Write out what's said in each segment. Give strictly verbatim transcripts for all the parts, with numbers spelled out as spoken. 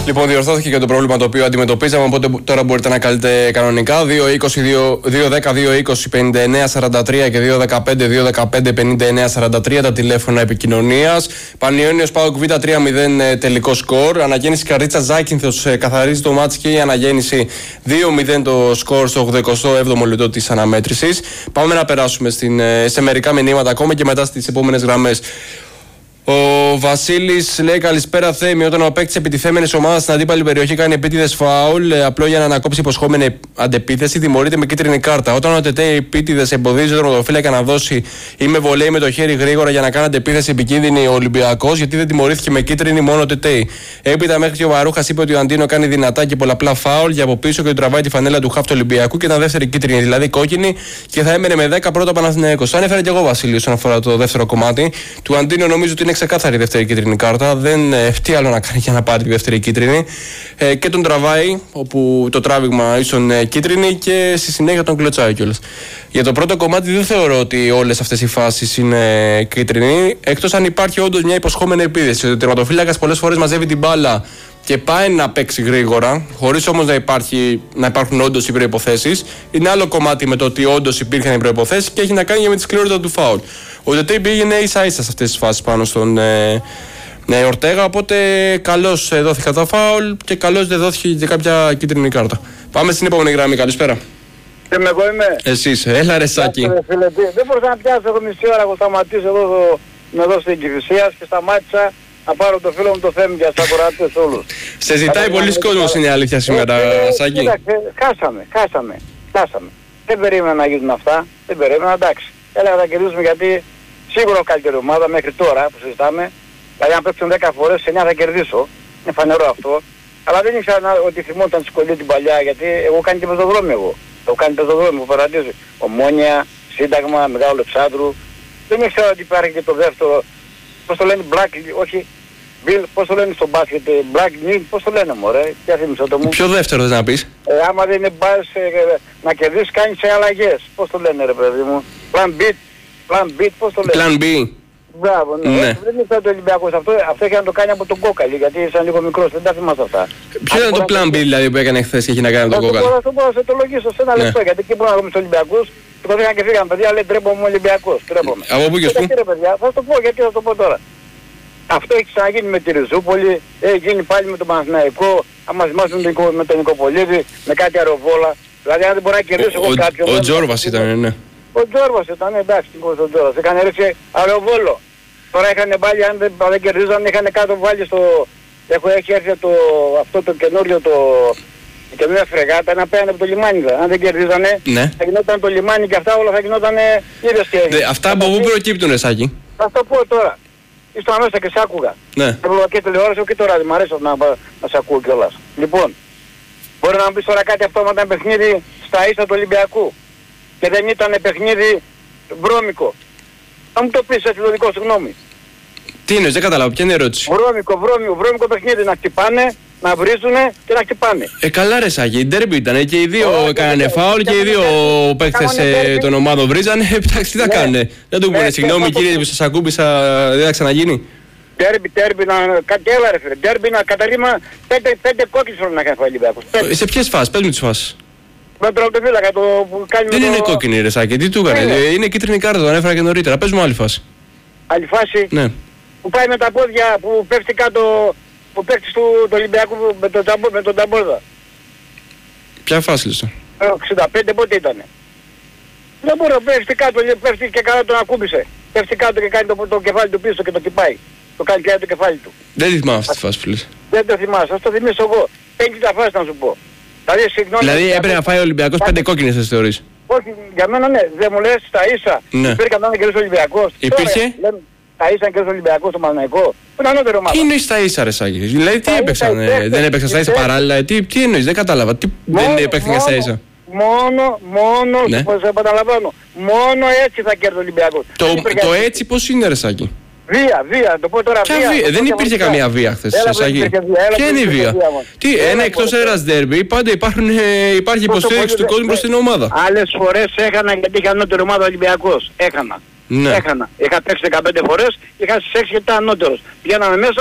Λοιπόν, διορθώθηκε και το πρόβλημα το οποίο αντιμετωπίζαμε, οπότε τώρα μπορείτε να καλείτε κανονικά. δύο είκοσι, δύο δέκα, δύο είκοσι, πενήντα εννέα σαράντα τρία και δύο δεκαπέντε, δύο δεκαπέντε, πενήντα εννέα σαράντα τρία τα τηλέφωνα επικοινωνίας. Πανιόνιος ΠΑΟΚ Β τρία μηδέν τελικό σκορ. Αναγέννηση Καρίτσα Ζάκυνθος καθαρίζει το μάτς και η αναγέννηση δύο μηδέν το σκορ στο ογδοηκοστό έβδομο λεπτό της αναμέτρησης. Πάμε να περάσουμε στην, σε μερικά μηνύματα ακόμα και μετά στις επόμενες γραμμές. Ο Βασίλης λέει: καλησπέρα Θέμη. Όταν ο παίκτης επιτιθέμενης ομάδας στην αντίπαλη περιοχή κάνει επίτηδες φάουλ, απλό για να ανακόψει υποσχόμενη αντεπίθεση, τιμωρείται με κίτρινη κάρτα. Όταν ο ΤΕΤΕ επίτηδες εμποδίζει τον τερματοφύλακα να δώσει ή με βολέι με το χέρι γρήγορα για να κάνει αντεπίθεση επικίνδυνη ο Ολυμπιακός, γιατί δεν τιμωρήθηκε με κίτρινη μόνο ο ΤΕΤΕ. Έπειτα μέχρι και ο Βαρούχας είπε ότι ο Αντίνο κάνει δυνατά και πολλαπλά φάουλ για από πίσω και του τραβάει τη φανέλα του χαφ του Ολυμπιακού και ήταν δεύτερη κίτρινη, δηλαδή κόκκινη, και θα έμενε με δέκα πρώτα Παναθηναϊκός. Ανέφερε και εγώ Βασίλη όσον αφορά το δεύτερο κομμάτι. Του Αντίνο νομίζω ότι είναι ξεκάθαρη η δεύτερη κίτρινη κάρτα. Δεν ε, τι άλλο να κάνει για να πάρει τη δεύτερη κίτρινη. Ε, και τον τραβάει, όπου το τράβηγμα ίσον ε, κίτρινη, και στη συνέχεια τον κλωτσάει κιόλας. Για το πρώτο κομμάτι δεν θεωρώ ότι όλες αυτές οι φάσεις είναι κίτρινοι, εκτός αν υπάρχει όντως μια υποσχόμενη επίθεση. Ο τερματοφύλακας πολλές φορές μαζεύει την μπάλα και πάει να παίξει γρήγορα, χωρίς όμως να, υπάρχει, να υπάρχουν όντως οι προϋποθέσεις. Είναι άλλο κομμάτι με το ότι όντως υπήρχαν οι προϋποθέσεις και έχει να κάνει με τη σκληρότητα του φάουλ. Ο ΤΕΤΕ πήγαινε ίσα ίσα σε αυτές τις φάσεις πάνω στον ε, ε, Ορτέγα, οπότε καλώς ε, δόθηκε τα φάουλ και καλώς δεν δόθηκε και κάποια κίτρινη κάρτα. Πάμε στην επόμενη γραμμή. Καλησπέρα. Είμαι εγώ είμαι. Εσείς, έλα ρε Σάκη. Δεν μπορούσα να πιάσω εγώ μισή ώρα, εγώ σταματήσω εδώ, εδώ στην Κηφισίας και σταμάτησα να πάρω το φίλο μου το Θέμη για τους ακροατές όλους. Σε ζητάει πολλοί κόσμος, είναι η αλήθεια σήμερα, ε, Σάκη. Κοίταξε, χάσαμε, χάσαμε, χάσαμε. Δεν περίμενα να γίνουν αυτά, δεν περίμενα, εντάξει. Έλεγα να κερδίσουμε γιατί σίγουρα καλύτερη ομάδα μέχρι τώρα που συζητάμε. Δηλαδή αν παίξουν δέκα φορές, εννιά θα κερδίσω. Είναι φανερό αυτό. Αλλά δεν ήξερα ότι θυμόταν σκολή την παλιά, γιατί εγώ κάνει και πεζοδρόμιο εγώ. Έχω κάνει πεζοδρόμιο που παρατήσει. Ομόνια, Σύνταγμα, Μεγάλο Αλεξάνδρου. Δεν ήξερα ότι υπάρχει και το δεύτερο. Πώς το λένε, Black, όχι, Bill, πώς το λένε στο μπάσκετ, Black Knee, πώς το λένε μωρέ, ποια θύμισα το μου. Ποιο δεύτερο θες να πεις? Ε, άμα δεν είναι μπάς, ε, να κερδίσεις κάνεις σε αλλαγές, πώς το λένε ρε παιδί μου. Plan B, Plan B, πώς το λένε. Plan B. Μπράβο, ναι. ναι. Δεν ήθελα το Ολυμπιακός αυτό, αυτό είχε να το κάνει από τον Κόκαλη, γιατί ήσαν λίγο μικρός, δεν τα θυμάσαι αυτά. Ποιο ήταν το Plan B δηλαδή που έκανε χθες και έχει να κάνει με τον Κόκαλη? Θα το μπορώ να σε το λογίσω σε ένα λεπτό, γιατί εκεί που να δούμε στους Ολυμπιακούς, και το πήγαν και φύγαν παιδιά, λέει τρέπομαι Ολυμπιακός, τρέπομαι. Από πού και σπου? Θα το πω, γιατί θα το πω τώρα. Αυτό έχει ξαναγίνει με τη Ριζούπολη, έχει γίνει πάλι με τον Παναθηναϊκό, άμα θυμάσαι με τον Νικοπολίδη, με κάτι αεροβόλα. Δηλαδή αν δεν μπορεί να κερδίσει εγώ κάποιον... Ο Τζόρβας ήταν, ναι. Ο Τζόρβας ήταν, εντάξει, ο Τζόρβας. Έκανε ρίξει αεροβόλο. Τώρα είχαν πάλι, αν δεν, δεν κερδίζαν, είχαν κάτω βάλει στο... Έχω, έχει έρθει το, αυτό το καινούριο, το... η καινούργια φρεγάτα να πέρανε από το λιμάνι. Αν δεν κερδίζανε, ναι, θα γινόταν το λιμάνι και αυτά όλα θα γινόταν είδες και... Δε, αυτά από πού προκύπτουν ρε Σάκη? Θα το πω τώρα. Ήσταν μέσα και σ' άκουγα. Ναι. Έβλεπα και τηλεόραση και τώρα μ' αρέσει να, να σ' ακούω κιόλας. Λοιπόν, μπορεί να μου πεις τώρα κάτι αυτό όταν παιχνίδι στα ίσα του Ολυμπιακού και δεν ήταν παιχνίδι βρώμικο. Θα μου το πεις έτσι το δικό σου γνώμη. Τι είναι, δεν καταλάβω, ποια είναι η ερώτηση? Βρώμικο, βρώμικο, βρώμικο παιχνίδι, να χτυπάνε, να βρίζουνε και να χτυπάνε. Ε, καλά ρε Σάκη, η ντέρμπι ήταν και οι δύο oh, έκανανε φάουλ και οι δύο παίκτες ε, των ομάδων βρίζανε. Εντάξει, τι θα ναι, κάνουν. Δεν του πούνε συγγνώμη κύριε που σας ακούμπησα, δεν θα ξαναγίνει. Τέρμπι, τέρμπι, να... Κάτι έλα ρε φίλε, τέρμπι να καταρρύμα πέντε, πέντε κόκκινες πρέπει να κάνει ο Ολυμπιακός. Σε ποιες φάσεις, πες μου τις φάσεις. Με τον τραπεζίλακα το που κάνει... Δεν είναι κόκκινη ρε Σάκη, τι του έκανε, είναι κίτρινη κάρτα, το ανέφερα και νωρίτερα. Πες μου άλλη φάση. Άλλη φάση? Ναι. Που πάει με τα πόδια, που πέφτει κάτω, που παίκτης του Ολυμπιακού με τον, ταμπο, με τον Ταμπόρδα. Ποια φάση λες? εξήντα πέντε πότε ήτανε. Δεν μπορώ, πέφτει κάτω, πέφτει και καλά τον ακούμπησε. Πέφτει κάτω και κάνει το, το κεφάλι του πίσω και το τυπάει. Το κάνει και το κεφάλι του. Δεν τη θυμάσαι τη φάση φίλε. Δεν το θυμάσαι, ας το θυμίσω εγώ. πενήντα φάση να σου πω. Δηλαδή, συγγνώμη, δηλαδή έπρεπε να φάει ο Ολυμπιακός πέντε κόκκινες σας θεωρείς? Όχι, για μένα ναι, δεν μου λες στα ίσα. Ναι. Υπήρχε να κερδίσει ο Ολυμπιακός. Υπήρχε. Τώρα, λέμε, τα ίσα και ο Ολυμπιακός στο Παναθηναϊκό. Που είναι ανώτερο ομάδα. Τι εννοείς στα ίσα ρε Σάκη? Δηλαδή τι έπαιξαν, ε, δεν έπαιξαν στα ίσα παράλληλα? Τι, τι εννοείς, δεν κατάλαβα. Τι μόνο, δεν έπαιξαν στα ίσα? Μόνο, μόνο, ναι. Πώς επαναλαμβάνω, μόνο έτσι θα κέρδει ο Ολυμπιακός. Το, το έτσι πώς είναι ρε Σάκη? Βία, βία, το πω τώρα Ποια βία. βία? Δεν υπήρχε καμία βία χθες, Σάκη. Ποια είναι η βία? Τι, ένα εκτός αέρας ντέρμπι, πάντα υπάρχουν, ε, υπάρχει υποστήριξη του κόσμου προς την ομάδα. Άλλες φορές έχανα γιατί είχα ανώτερη ομάδα Ολυμπιακός. Έχανα. Ναι. Έχανα. Είχα παίξει δεκαπέντε φορές, είχα στις έξι και ήταν ανώτερος. Πηγαίναμε μέσα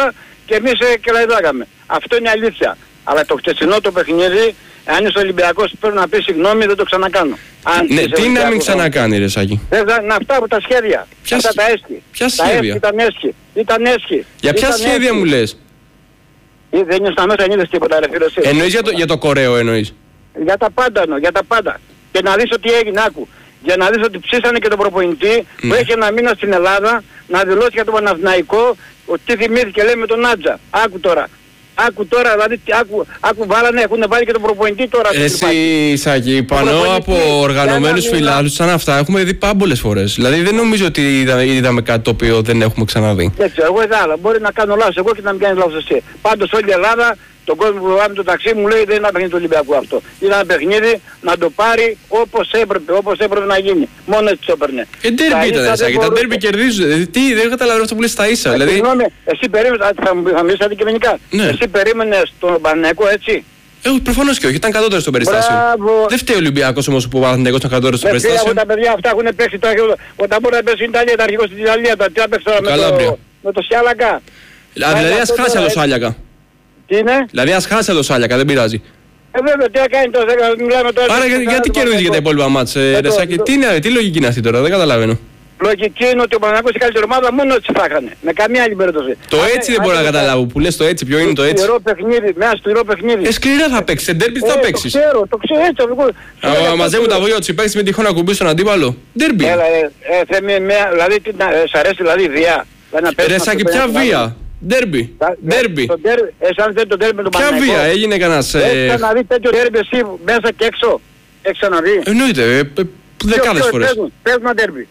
και εμείς ε, κελαϊδάγαμε. Αυτό είναι αλήθεια. Αλλά το χτεσινό το παιχνίδι, αν είσαι Ολυμπιακός πρέπει να πει συγγνώμη, δεν το ξανακάνω. Αν ναι, τι να μην ξανακάνει ρε Σάκη. Να αυτά από τα σχέδια. Ποια, αυτά τα έσχη. Ποια τα σχέδια. έσχη ήταν έσχη. Ήταν έσχη. Για ποια ήταν σχέδια έσχη. μου λες. Ή δεν είναι στα μέσα, δεν είδες τίποτα ρε φίλε. Εννοείς για το, για το κορέο εννοείς. Για τα πάντα εννοώ, για τα πάντα. Και να δεις ότι έγινε, άκου. Για να δεις ότι ψήσανε και τον προπονητή mm. που έχει ένα μήνα στην Ελλάδα να δηλώσει για τον Παναθηναϊκό ότι θυμήθηκε λέει με τον Άτζα. Άκου τώρα. Άκου τώρα, δηλαδή, άκου, άκου βάλανε, έχουν βάλει και τον προπονητή τώρα. Εσύ, Σάκη, πάνω από οργανωμένους φιλάθλους σαν αυτά έχουμε δει πάμπολες φορές. Δηλαδή δεν νομίζω ότι είδα, είδαμε κάτι το οποίο δεν έχουμε ξαναδεί. Δεν ξέρω, εγώ είδα άλλα. Μπορεί να κάνω λάθος εγώ και να μην κάνεις λάθος εσύ. Πάντως όλη η Ελλάδα, τον κόσμο που βάζει το ταξί μου λέει δεν είναι ένα παιχνίδι του Ολυμπιακού αυτό. Είναι ένα παιχνίδι να το πάρει όπως έπρεπε, όπως έπρεπε να γίνει. Μόνο έτσι το έπαιρνε. Ε, ντέρμπι ήταν, Σάκη, τα ντέρμπι κερδίζουν. Τι, δεν καταλαβαίνω αυτό που λες στα ίσα. Δηλαδή... Συγγνώμη, εσύ περίμενες, θα μου μιλήσεις αντικειμενικά. Ναι. Εσύ περίμενες τον Παναθηναϊκό έτσι. Ε, προφανώς και όχι, ήταν κατώτερο στον περιστάσιο. Δεν φταίει ο Ολυμπιακός όμως που ο Παναθηναϊκός ήταν κατώτερο στον περιστάσιο. Από τα παιδιά αυτά έχουν παίξει τώρα, όταν μπορεί να παίξει στην Ιταλία, τα αρχικό στην Ιταλία, τα τι θα παίξει τώρα με το, με το Σιάλακα. Δηλαδή ας χάσει το Σάλιακα. Τι είναι? Δηλαδή ας χάσει το Σάλιακα, δεν πειράζει. Ε, βέβαια, τι θα κάνει τώρα, μιλάμε τώρα... Άρα γιατί κερδίζει για τα υπόλοιπα μάτς, ρε Σάκη, τι λογική είναι αυτή τώρα, δεν καταλαβαίνω. Λογική είναι ότι ο Παναθηναϊκός η καλύτερη ομάδα μόνο έτσι θα έκανε. Με καμία άλλη περίπτωση. Το έτσι δεν μπορώ να καταλάβω. Που λες το έτσι, ποιο είναι το έτσι. Σκληρό παιχνίδι, με ένα σκληρό παιχνίδι. Ε, σκληρά θα παίξεις, σε ντέρμπι θα παίξεις. Το ξέρω, το ξέρω έτσι. Α, μαζεύουν τα βόλια του παίξεις με τυχόν να κουμπίσεις τον αντίπαλο. Ντέρμπι. Έλα, δηλαδή σ' αρέσει δηλαδή βία. Ρε Σάκη, ποια βία. Ντέρμπι. Ντέρμπι. Εσάν δεν το ντέρμπι με τον Παναθηναϊκό. Ποια βία, έγινε κανένας... Έχεις να δει τέτοιο ντέρμπι εσύ μέσα και έξω. Έχεις να δει. Εννοείται, δεκάδες φορές. Πες ένα ντέρμπι.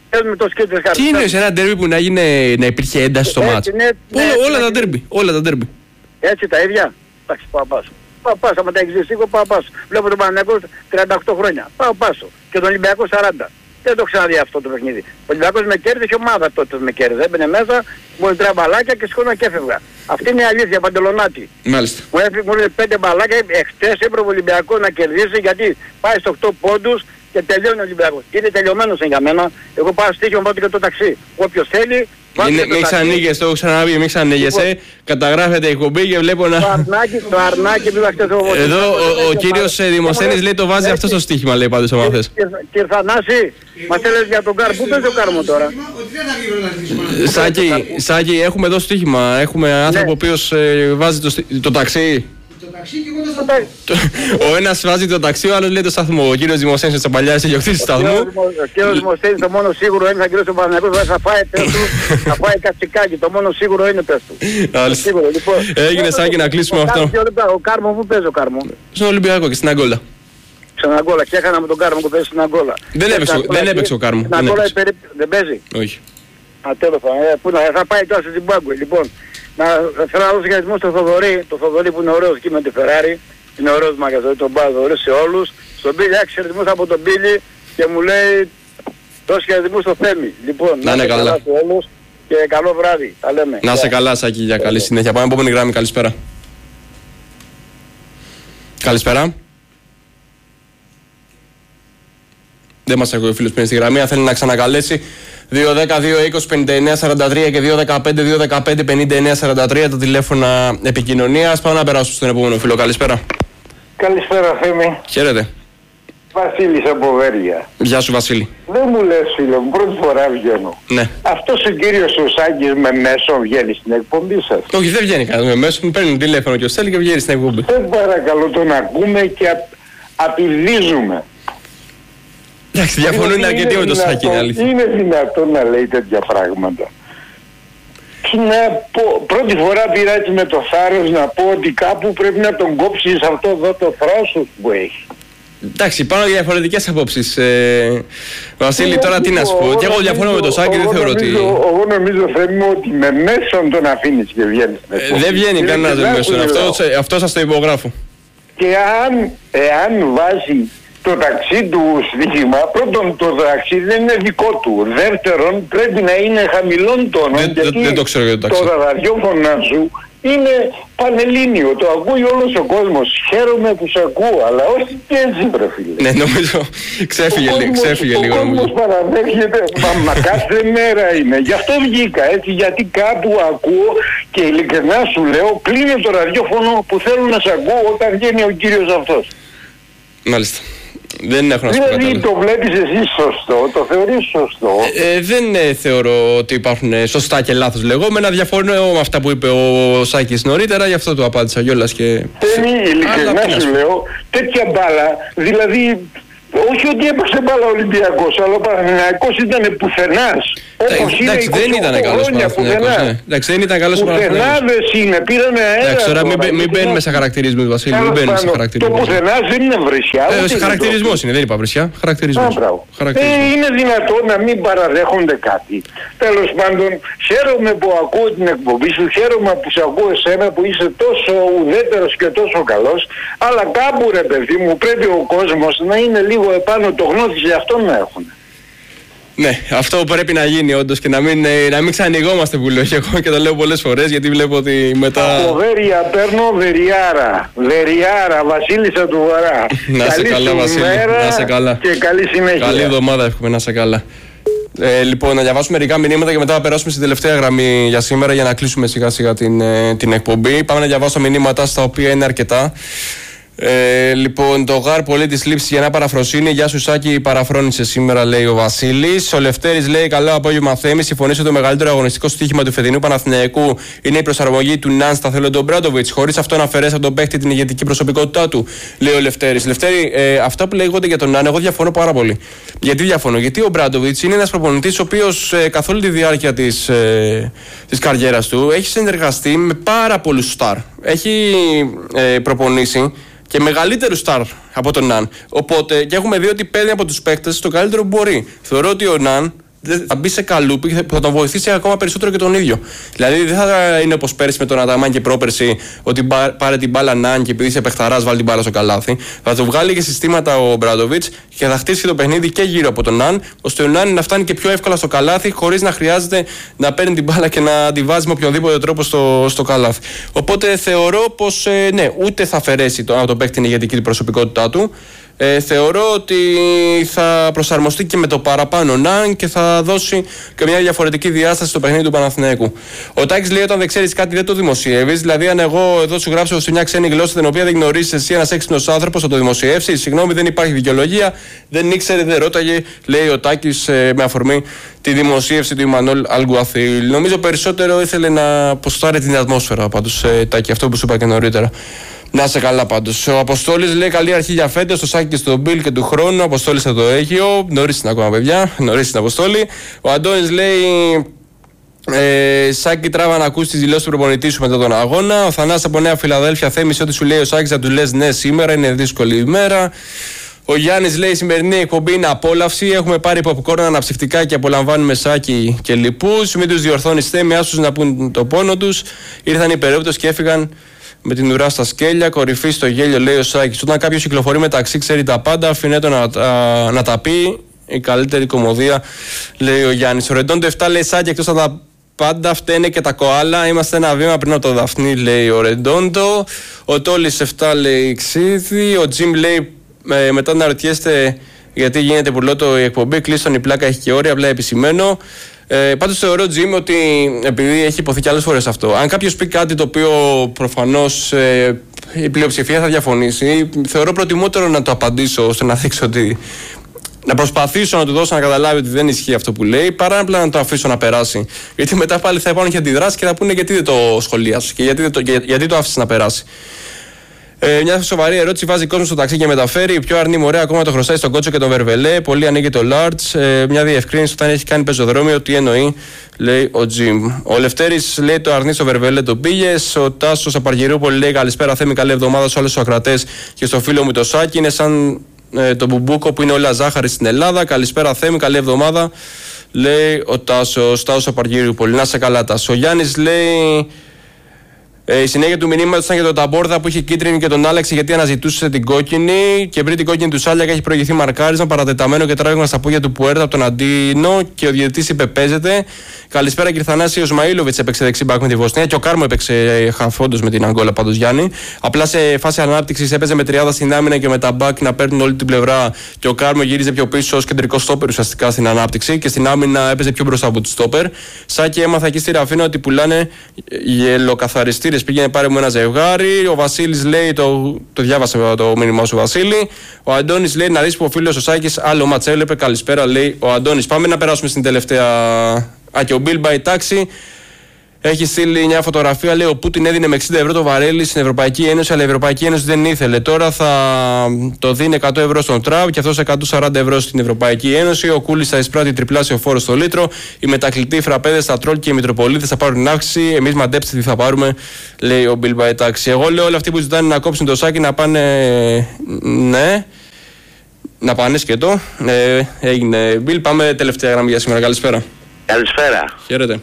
Τι εννοείς ένα ντέρμπι που να, έγινε, να υπήρχε ένταση στο μάτς. Ναι, ναι, όλα, ναι, τα ντέρμπι, όλα τα ντέρμπι. Έτσι τα ίδια. Εντάξει, πάω πάσο. Πάω πάσο, άμα τα έχεις δει σίγουρα πάω πάσο. Βλέπω τον Παναθηναϊκό τριάντα οκτώ χρόνια. Πάω πάσο. Και τον Ολυμπιακό σαράντα. Δεν το ξαναδεί αυτό το παιχνίδι. Ο Ολυμπιακός με κέρδισε, ομάδα τότε με κέρδισε. Έμπαινε μέσα, μου τρία μπαλάκια και σηκώνα και έφευγα. Αυτή είναι η αλήθεια, Παντελονάτη. Μάλιστα. Μου έφυγε πέντε μπαλάκια, εχθές έπρεπε ο Ολυμπιακός να κερδίσει γιατί πάει στο οκτώ πόντους και τελειώνει ο Ολυμπιακός. Είναι τελειωμένος για μένα. Εγώ πάω στοίχημα πάω και το ταξί. Όποιος θέλει... Μην ξανοίγεσαι, το έχω ξαναπεί, μην ξανοίγεσαι. Καταγράφεται η εκπομπή και βλέπω να... Το αρνάκι, το αρνάκι που είχα το... Εδώ ο κύριος Δημοσθένης λέει το βάζει αυτό στο στοίχημα, λέει πάντως άμα θες. Κύριε Θανάση, μας έλεγες για τον Κάρ, πού παίζει ο Κάρμο τώρα? Σάκη, έχουμε εδώ στοίχημα, έχουμε άνθρωπο ο οποίος βάζει το ταξί. Ο ένας βάζει το ταξί, ο άλλος λέει το σταθμό. Ο κύριος Δημοσθένης ο Τσαμπαλιάς είναι ιδιοκτήτης του σταθμού. Ο κύριος Δημοσθένης το μόνο σίγουρο είναι θα κυρώσει ο Παναθηναϊκός, θα φάει πες του, θα φάει κατσικάκι. Το μόνο σίγουρο είναι πες του. Έγινε Σάκη να κλείσουμε αυτό. Ο Κάρμο, πού παίζει ο Κάρμο? Στον Ολυμπιακό και στην Αγκόλα. Στην Αγκόλα και έκανα με τον Κάρμο που παίζει στην Αγκόλα. Δεν έπαιξε ο Κάρμο. Δεν παίζει. Όχι. Α, τέλος πάντων, θα πάει τώρα στη Ζιμπάμπουε. Λοιπόν, να θέλω να δώσω χαιρετισμό στο Θοδωρή, το Θοδωρή που είναι ωραίος εκεί με τη Φεράρι, είναι ωραίος μαγαζό, τον πάω ωραίος σε όλους. Στον Πίλη, άξι χαιρετισμούς από τον Πίλη και μου λέει δώσω χαιρετισμούς στο Θέμη. Λοιπόν, να είναι καλά σε όλους και καλό βράδυ, τα λέμε. Να είσαι καλά Σάκη, για καλή συνέχεια. Πάμε επόμενη γράμμη, καλησπέρα. Καλησπέρα. Δεν μας ακούει ο φίλος που είναι στη γραμμή, αν θέλει να ξανακαλέσει. δύο δέκα δύο είκοσι πενήντα εννέα σαράντα τρία και δύο δεκαπέντε δύο δεκαπέντε πενήντα εννέα σαράντα τρία τα τηλέφωνα επικοινωνίας. Πάμε να περάσουμε στον επόμενο φίλο. Καλησπέρα. Καλησπέρα Θέμη. Χαίρετε. Βασίλης από Βέρεια. Γεια σου Βασίλη. Δεν μου λες φίλε μου, πρώτη φορά βγαίνω. Ναι. Αυτός ο κύριος ο Σάκης με μέσο βγαίνει στην εκπομπή σας? Όχι, δεν βγαίνει κανένας με μέσο, μου παίρνει τηλέφωνο και ο Στέλη και βγαίνει στην εκπομπή. Δεν παρακαλώ, τον ακούμε και α... απειδίζουμε. Εντάξει, διαφωνούν αρκετοί με το Σάκη, είναι αλήθεια. Είναι δυνατόν να λέει τέτοια πράγματα? Να πω, πρώτη φορά πήρα έτσι με το θάρρος να πω ότι κάπου πρέπει να τον κόψεις αυτό εδώ το θράσος που έχει. Εντάξει, πάνω διαφορετικές απόψεις. Ε, Βασίλη, τώρα τι να σου πω. Και εγώ διαφωνώ με το Σάκη, δεν θεωρώ ότι... Εγώ νομίζω θέλω ότι με μέσον τον αφήνεις και βγαίνεις. Ε, δεν βγαίνει κανένας με μέσον. Αυτό, αυτό σας το υπογράφω. Και αν, εάν βάζει το ταξί του στοίχημα, πρώτον το ταξί δεν είναι δικό του. Δεύτερον πρέπει να είναι χαμηλών τόνων. Δεν, δεν, δεν το ξέρω για το ταξί. Το ραδιόφωνα σου είναι πανελλήνιο, το ακούει όλος ο κόσμος. Χαίρομαι που σε ακούω, αλλά όχι και έτσι, βρε φίλε. Ναι, νομίζω ξέφυγε, ο κόσμος, ξέφυγε ο λίγο. Ο κόσμος παραδέχεται, μα, μα κάθε μέρα είναι. Γι' αυτό βγήκα έτσι, γιατί κάπου ακούω και ειλικρινά σου λέω, κλείνω το ραδιόφωνο που θέλω να σε ακούω όταν βγαίνει ο κύριος αυτός. Μάλιστα. Δεν έχω να σου πω κάτι. Δηλαδή το βλέπεις εσύ σωστό, το θεωρείς σωστό. Ε, δεν ε, θεωρώ ότι υπάρχουν σωστά και λάθος λεγόμενα. Διαφωνώ με αυτά που είπε ο Σάκης νωρίτερα, γι' αυτό του απάντησα κιόλας. Και... Δεν είναι ειλικρινά σου λέω, τέτοια μπάλα, δηλαδή... Όχι ότι έπαιξε μπάλα ο Ολυμπιακός, αλλά ο Παναθηναϊκός ήταν πουθενάς. Όπως είναι εντάξει, δεν ήταν καλός ο Παναθηναϊκός. Ναι. Εντάξει, δεν ήταν καλός ο Παναθηναϊκός. Πουθενάδες είναι, πήρανε αέρα. Εντάξει, τώρα μην, μην μπαίνουμε σε χαρακτηρισμούς, Βασίλη. Μην μπαίνουμε σε χαρακτηρισμούς. Το πουθενάς δεν είναι βρισιά. Ε, σε χαρακτηρισμός είναι, δεν είπα βρισιά. Χαρακτηρισμός. Ε, είναι δυνατόν να μην παραδέχονται κάτι. Τέλος πάντων, χαίρομαι που ακούω την εκπομπή σου, χαίρομαι που σε ακούω εσένα που είσαι τόσο ουδέτερος και τόσο καλός. Αλλά κάπου ρε παιδί μου πρέπει ο κόσμος να είναι λίγο επάνω το γνώθι για αυτό να έχουν. Ναι, αυτό πρέπει να γίνει όντως και να μην, να μην ξανοιγόμαστε που λέω και εγώ και το λέω πολλές φορές γιατί βλέπω ότι μετά... Από Βέρεια παίρνω Βεριάρα, Βεριάρα, Βασίλισσα του Βορρά. Να σε καλά Βασίλη, να σε καλά. Και καλή συνέχεια. Καλή εβδομάδα εύχομαι, να σε καλά. Ε, λοιπόν, να διαβάσουμε μερικά μηνύματα και μετά να περάσουμε στην τελευταία γραμμή για σήμερα για να κλείσουμε σιγά σιγά την, την εκπομπή. Πάμε να διαβάσουμε μηνύματα στα οποία είναι αρκετά. Ε, λοιπόν, το γάρ πολύ τη λήψη για να παραφροσύνη. Γεια σου, Σάκη, παραφρόνησε σήμερα, λέει ο Βασίλης. Ο Λευτέρης λέει: καλό απόγευμα, Θέμη. Συμφωνήσω ότι το μεγαλύτερο αγωνιστικό στοίχημα του φετινού Παναθηναϊκού είναι η προσαρμογή του Ναν στα θέλω τον Μπράντοβιτς, χωρίς αυτό να αφαιρέσει από τον παίχτη την ηγετική προσωπικότητά του, λέει ο Λευτέρης. Λευτέρη, ε, αυτά που λέγονται για τον Ναν, εγώ διαφωνώ πάρα πολύ. Γιατί διαφωνώ? Γιατί ο Μπράντοβιτς είναι ένας προπονητής ο οποίος ε, καθ' όλη τη διάρκεια της, ε, της καριέρας του έχει συνεργαστεί με πάρα πολλούς στάρ. Έχει ε, προπονήσει και μεγαλύτερου στάρ από τον Ναν. Οπότε και έχουμε δει ότι παίρνει από τους παίκτες το καλύτερο που μπορεί. Θεωρώ ότι ο Ναν θα μπει σε καλούπι και θα τον βοηθήσει ακόμα περισσότερο και τον ίδιο. Δηλαδή δεν θα είναι όπως πέρσι με τον Αταμάν και πρόπερσι, ότι πάρε την μπάλα Ναν και επειδή είσαι παιχταράς βάλει την μπάλα στο καλάθι. Θα το βγάλει και συστήματα ο Μπράντοβιτς και θα χτίσει το παιχνίδι και γύρω από τον Ναν, ώστε ο Ναν να φτάνει και πιο εύκολα στο καλάθι, χωρίς να χρειάζεται να παίρνει την μπάλα και να τη βάζει με οποιονδήποτε τρόπο στο, στο καλάθι. Οπότε θεωρώ πως ε, ναι, ούτε θα αφαιρέσει το, να τον παίξει την ηγετική προσωπικότητά του. Ε, θεωρώ ότι θα προσαρμοστεί και με το παραπάνω Ναν και θα δώσει και μια διαφορετική διάσταση στο παιχνίδι του Παναθηναϊκού. Ο Τάκης λέει: όταν δεν ξέρεις κάτι, δεν το δημοσιεύεις. Δηλαδή, αν εγώ εδώ σου γράψω σε μια ξένη γλώσσα την οποία δεν γνωρίζεις εσύ, ένας έξυπνος άνθρωπος, θα το δημοσιεύσεις? Συγγνώμη, δεν υπάρχει δικαιολογία. Δεν ήξερε, δεν ρώταγε, λέει ο Τάκης ε, με αφορμή τη δημοσίευση του Ιμανόλ Αλγκουαθίλ. Νομίζω περισσότερο ήθελε να ποστάρει την ατμόσφαιρα πάντως, ε, Τάκη, αυτό που σου είπα και νωρίτερα. Να είσαι καλά πάντως. Ο Αποστόλης λέει: καλή αρχή για φέτος, στο Σάκη και στον Μπιλ και του χρόνου. Ο Αποστόλης θα το έχει. Νωρίς είναι ακόμα, παιδιά. Νωρίς είναι, Αποστόλη. Ο Αντώνης λέει: ε, Σάκη, τράβα να ακούσει τις δηλώσεις του προπονητή σου μετά τον αγώνα. Ο Θανάσης από Νέα Φιλαδέλφια: Θέμησε ό,τι σου λέει ο Σάκης, να του λες ναι σήμερα. Είναι δύσκολη ημέρα. Ο Γιάννης λέει: η σημερινή εκπομπή είναι απόλαυση. Έχουμε πάρει popcorn αναψυκτικά και απολαμβάνουμε Σάκη και λοιπούς. Μην τους διορθώνεις, Θέμη, άσους να πούν το πόνο τους. Ήρθαν υπερόπτως και έφυγαν με την ουρά στα σκέλια, κορυφή στο γέλιο, λέει ο Σάκης. Όταν κάποιος κυκλοφορεί μεταξύ, ξέρει τα πάντα, αφήνε το να, α, να τα πει. Η καλύτερη κομμωδία, λέει ο Γιάννης. Ο Ρεντόντο επτά λέει: Σάκη, εκτός από τα πάντα φταίνε και τα κοάλα. Είμαστε ένα βήμα πριν από το Δαφνί, λέει ο Ρεντόντο. Ο Τόλης επτά λέει: Ξίδι. Ο Τζιμ λέει: ε, μετά να ρωτιέστε γιατί γίνεται πουλότο η εκπομπή, κλείστον η πλάκα έχει και όρια, απλά επισημένο. Ε, πάντως θεωρώ, Τζιμ, ότι επειδή έχει υποθεί και άλλες φορές αυτό, αν κάποιος πει κάτι το οποίο προφανώς ε, η πλειοψηφία θα διαφωνήσει, θεωρώ προτιμότερο να το απαντήσω ώστε να δείξω ότι. Να προσπαθήσω να του δώσω να καταλάβει ότι δεν ισχύει αυτό που λέει, παρά απλά να το αφήσω να περάσει. Γιατί μετά πάλι θα υπάρχουν και αντιδράσεις και θα πούνε γιατί δεν το σχολίασες και γιατί, το, για, γιατί το άφησες να περάσει. Ε, μια σοβαρή ερώτηση: βάζει κόσμο στο ταξί και μεταφέρει. Η πιο αρνή μορέα ακόμα το χρωστάει στον Κότσο και τον Βερβελέ. Πολύ ανοίγει το Large. Ε, μια διευκρίνηση: όταν έχει κάνει πεζοδρόμιο, τι εννοεί, λέει ο Τζιμ. Ο Λευτέρης λέει: το αρνεί στο Βερβελέ το πήγες. Ο Τάσος Απαργυρούπολη λέει: καλησπέρα, Θέμη, καλή εβδομάδα σε όλους τους ακρατές και στο φίλο μου το Σάκη. Είναι σαν ε, το Μπουμπούκο που είναι όλα ζάχαρη στην Ελλάδα. Καλησπέρα, Θέμη, καλή εβδομάδα, λέει ο Τάσος. Τάσος Απαργυρούπολη. Να σε καλά, Τάσο. Ο Γιάννης λέει: Ε, η συνέχεια του μηνύματος ήταν για τον Ταμπόρδα που είχε κίτρινη και τον άλλαξε γιατί αναζητούσε την κόκκινη. Και πριν την κόκκινη του Σάλιακα έχει προηγηθεί μαρκάρισμα, παρατεταμένο και τράβηγμα στα πόδια του Πουέρτα από τον Αντίνο. Και ο διαιτητής είπε: παίζεται. Καλησπέρα κύριε Θανάση. Ο Σμαΐλοβιτς έπαιξε δεξί μπακ με τη Βοσνία. Και ο Κάρμο έπαιξε χαφόντος με την Αγκόλα πάντως Γιάννη. Απλά σε φάση ανάπτυξης έπαιζε με τριάδα στην άμυνα και με τα μπακ να παίρνουν όλη την πλευρά. Και ο Κάρμο γύριζε πιο πίσω ως κεντρικό στόπερ ουσιαστικά στην ανάπτυξη. Και στην άμυνα έπαιζε πιο μπροστά από του στόπερ. Σάκη έμαθα εκεί στη Ραφίνα ότι πουλάνε γελοκαθαριστήρες. Πήγαινε πάρε μου ένα ζευγάρι. Ο Βασίλης λέει, το, το διάβασε το μήνυμά σου Βασίλη. Ο Αντώνης λέει να δεις που ο φίλος ο Σάκης άλλο μάτς έβλεπε. Καλησπέρα λέει ο Αντώνης. Πάμε να περάσουμε στην τελευταία. Α, και ο Μπίλμπα η τάξη. Έχει στείλει μια φωτογραφία. Λέει ο Πούτιν έδινε με εξήντα ευρώ το βαρέλι στην Ευρωπαϊκή Ένωση, αλλά η Ευρωπαϊκή Ένωση δεν ήθελε. Τώρα θα το δίνει εκατό ευρώ στον Τραμπ και αυτός εκατόν σαράντα ευρώ στην Ευρωπαϊκή Ένωση. Ο Κούλης θα εισπράττει τριπλάσιο φόρο στο λίτρο. Οι μετακλητοί, οι φραπέδες, τα τρόλ και οι μητροπολίτες θα πάρουν αύξηση. Εμείς μαντέψτε τι θα πάρουμε, λέει ο Μπίλμπα εντάξει. Εγώ λέω όλοι αυτοί που ζητάνε να κόψουν το Σάκι να πάνε. Ναι. Να πάνε σκέτο. Ε, έγινε Μπίλ. Πάμε τελευταία γραμμή για σήμερα. Καλησπέρα. Καλησπέρα. Χαίρετε.